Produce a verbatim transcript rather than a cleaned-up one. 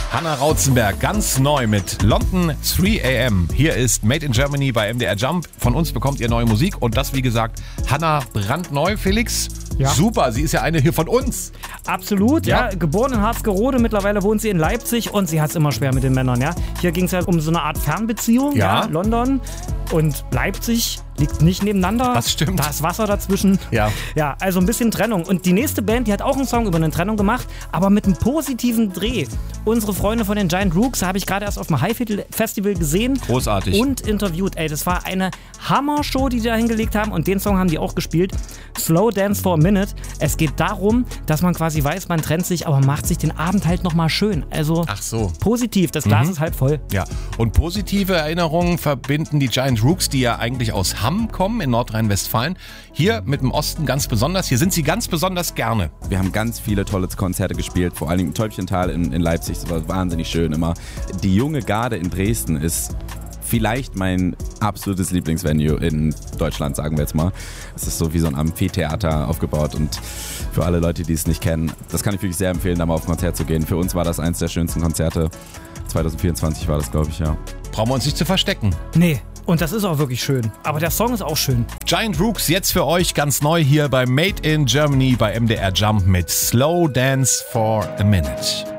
Hanna Rautzenberg, ganz neu mit London drei a m. Hier ist Made in Germany bei M D R Jump. Von uns bekommt ihr neue Musik und das, wie gesagt, Hanna brandneu. Felix, ja. Super, sie ist ja eine hier von uns. Absolut, ja. ja. Geboren in Harzgerode, mittlerweile wohnt sie in Leipzig und sie hat es immer schwer mit den Männern. Ja. Hier ging es ja um so eine Art Fernbeziehung. Ja. Ja. London und Leipzig liegt nicht nebeneinander. Das stimmt. Da ist Wasser dazwischen. Ja. Ja, also ein bisschen Trennung. Und die nächste Band, die hat auch einen Song über eine Trennung gemacht, aber mit einem positiven Dreh. Unsere Freunde von den Giant Rooks habe ich gerade erst auf dem Highfield Festival gesehen. Großartig. Und interviewt. Ey, das war eine Hammer-Show, die die da hingelegt haben. Und den Song haben die auch gespielt. Slow Dance for a Minute. Es geht darum, dass man quasi weiß, man trennt sich, aber macht sich den Abend halt nochmal schön. Also Ach so. positiv. Das Glas Mhm. ist halb voll. Ja, und positive Erinnerungen verbinden die Giant Rooks, die ja eigentlich aus Hamm kommen in Nordrhein-Westfalen. Hier mit dem Osten ganz besonders. Hier sind sie ganz besonders gerne. Wir haben ganz viele tolle Konzerte gespielt, vor allen Dingen im Täubchental in, in Leipzig. Das war wahnsinnig schön immer. Die junge Garde in Dresden ist vielleicht mein absolutes Lieblingsvenue in Deutschland, sagen wir jetzt mal. Es ist so wie so ein Amphitheater aufgebaut und für alle Leute, die es nicht kennen, das kann ich wirklich sehr empfehlen, da mal auf ein Konzert zu gehen. Für uns war das eins der schönsten Konzerte. zwanzig vierundzwanzig war das, glaube ich, ja. Brauchen wir uns nicht zu verstecken. Nee. Und das ist auch wirklich schön. Aber der Song ist auch schön. Giant Rooks jetzt für euch ganz neu hier bei Made in Germany bei M D R Jump mit Slow Dance for a Minute.